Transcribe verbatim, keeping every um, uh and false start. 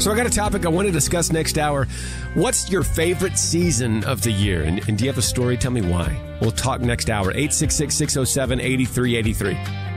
So I got a topic I want to discuss next hour. What's your favorite season of the year? And, and do you have a story? Tell me why. We'll talk next hour. eight six six, six oh seven, eight three eight three.